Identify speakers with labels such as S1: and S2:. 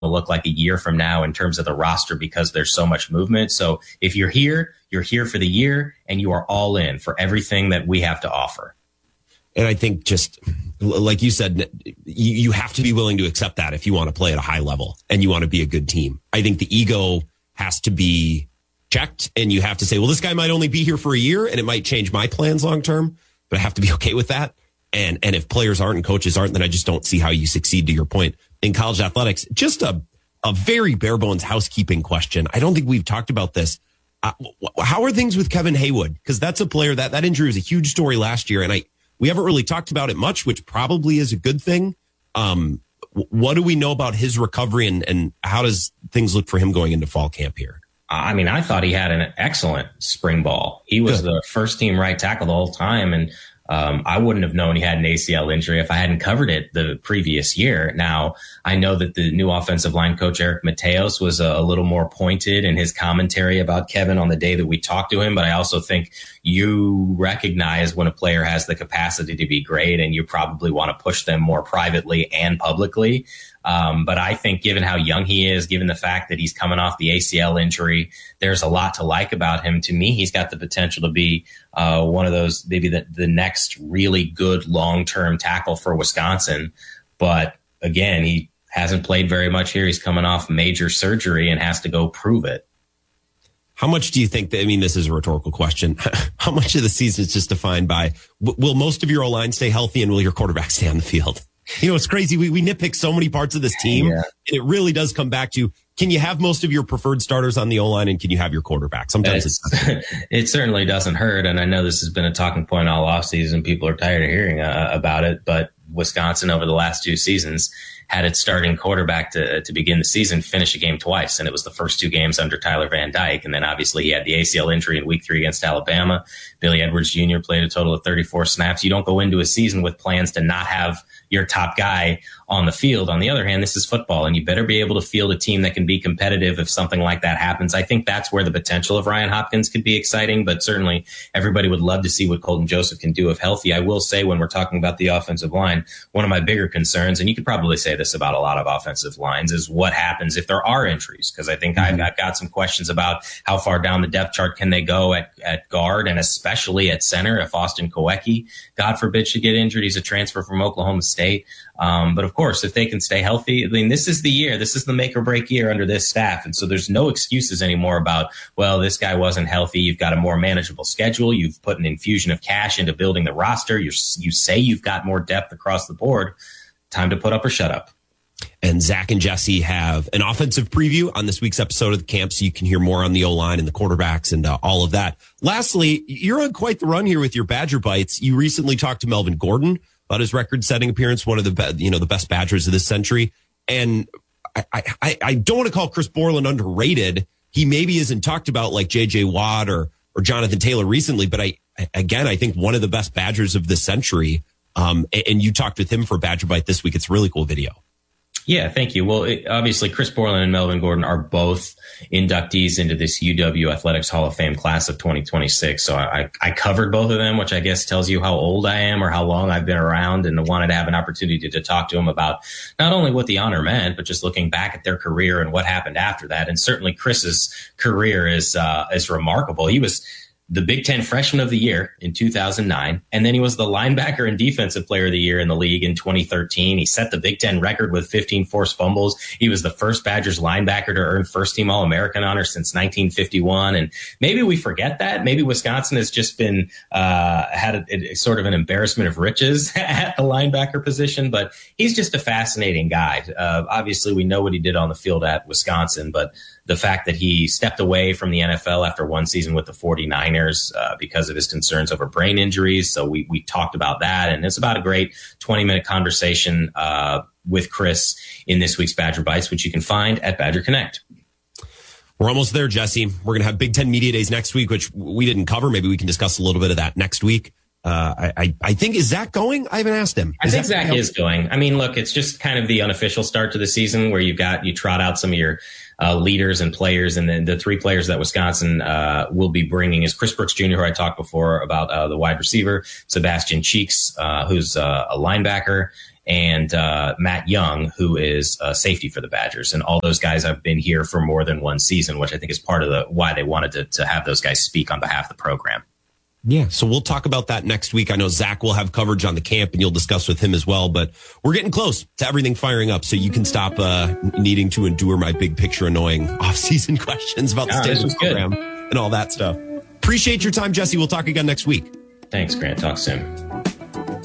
S1: look like a year from now in terms of the roster because there's so much movement. So if you're here for the year and you are all in for everything that we have to offer.
S2: And I think just like you said, you have to be willing to accept that if you want to play at a high level and you want to be a good team. I think the ego has to be checked and you have to say, well, this guy might only be here for a year and it might change my plans long term, but I have to be okay with that. And if players aren't and coaches aren't, then I just don't see how you succeed, to your point, in college athletics. Just a very bare bones housekeeping question. I don't think we've talked about this. How are things with Kevin Haywood? Because that's a player that injury was a huge story last year. And we haven't really talked about it much, which probably is a good thing. What do we know about his recovery and how does things look for him going into fall camp here?
S1: I mean, I thought he had an excellent spring ball. He was the first team right tackle the whole time. And I wouldn't have known he had an ACL injury if I hadn't covered it the previous year. Now, I know that the new offensive line coach, Eric Mateos, was a little more pointed in his commentary about Kevin on the day that we talked to him. But I also think you recognize when a player has the capacity to be great and you probably want to push them more privately and publicly. But I think given how young he is, given the fact that he's coming off the ACL injury, there's a lot to like about him. To me, he's got the potential to be one of those, maybe the next really good long-term tackle for Wisconsin. But again, he hasn't played very much here. He's coming off major surgery and has to go prove it.
S2: How much do you think that, I mean, this is a rhetorical question. How much of the season is just defined by, will most of your O-line stay healthy and will your quarterback stay on the field? You know, it's crazy. We nitpick so many parts of this team, and it really does come back to, can you have most of your preferred starters on the O-line and can you have your quarterback? Sometimes
S1: it certainly doesn't hurt. And I know this has been a talking point all offseason. People are tired of hearing about it, but Wisconsin over the last 2 seasons had its starting quarterback to begin the season finish a game twice. And it was the first 2 games under Tyler Van Dyke. And then obviously he had the ACL injury in week 3 against Alabama. Billy Edwards Jr. played a total of 34 snaps. You don't go into a season with plans to not have your top guy on the field. On the other hand, this is football and you better be able to field a team that can be competitive if something like that happens. I think that's where the potential of Ryan Hopkins could be exciting, but certainly everybody would love to see what Colton Joseph can do if healthy. I will say when we're talking about the offensive line, one of my bigger concerns, and you could probably say this about a lot of offensive lines, is what happens if there are injuries. Because I think I've got some questions about how far down the depth chart can they go at guard and especially at center if Austin Koecki, God forbid, should get injured. He's a transfer from Oklahoma State. But of course, if they can stay healthy, I mean, this is the year. This is the make or break year under this staff. And so there's no excuses anymore about, well, this guy wasn't healthy. You've got a more manageable schedule. You've put an infusion of cash into building the roster. You say you've got more depth across the board. Time to put up or shut up.
S2: And Zach and Jesse have an offensive preview on this week's episode of the camp, so you can hear more on the O-line and the quarterbacks and all of that. Lastly, you're on quite the run here with your Badger Bites. You recently talked to Melvin Gordon about his record-setting appearance, one of the the best Badgers of this century. And I don't want to call Chris Borland underrated. He maybe isn't talked about like J.J. Watt or Jonathan Taylor recently, but I think one of the best Badgers of this century. And you talked with him for Badger Bite this week. It's a really cool video.
S1: Yeah, thank you. Well, obviously, Chris Borland and Melvin Gordon are both inductees into this UW Athletics Hall of Fame class of 2026. So I covered both of them, which I guess tells you how old I am or how long I've been around, and wanted to have an opportunity to talk to them about not only what the honor meant, but just looking back at their career and what happened after that. And certainly Chris's career is remarkable. He was the Big Ten Freshman of the Year in 2009. And then he was the linebacker and defensive player of the year in the league in 2013. He set the Big Ten record with 15 forced fumbles. He was the first Badgers linebacker to earn first team All-American honor since 1951. And maybe we forget that. Maybe Wisconsin has just been, had a sort of an embarrassment of riches at the linebacker position, but he's just a fascinating guy. Obviously we know what he did on the field at Wisconsin, but the fact that he stepped away from the NFL after one season with the 49ers because of his concerns over brain injuries. So we talked about that, and it's about a great 20-minute conversation with Chris in this week's Badger Bites, which you can find at Badger Connect.
S2: We're almost there, Jesse. We're going to have Big Ten Media Days next week, which we didn't cover. Maybe we can discuss a little bit of that next week. I think, is Zach going? I haven't asked him.
S1: I think Zach is going. I mean, look, it's just kind of the unofficial start to the season where you trot out some of your leaders and players. And then the 3 players that Wisconsin will be bringing is Chris Brooks Jr., who I talked before about, the wide receiver, Sebastian Cheeks, who's a linebacker, and Matt Young, who is a safety for the Badgers. And all those guys have been here for more than one season, which I think is part of why they wanted to have those guys speak on behalf of the program.
S2: Yeah, so we'll talk about that next week. I know Zach will have coverage on the camp, and you'll discuss with him as well. But we're getting close to everything firing up, so you can stop needing to endure my big picture annoying off-season questions about the state of the program and all that stuff. Appreciate your time, Jesse. We'll talk again next week.
S1: Thanks, Grant. Talk soon.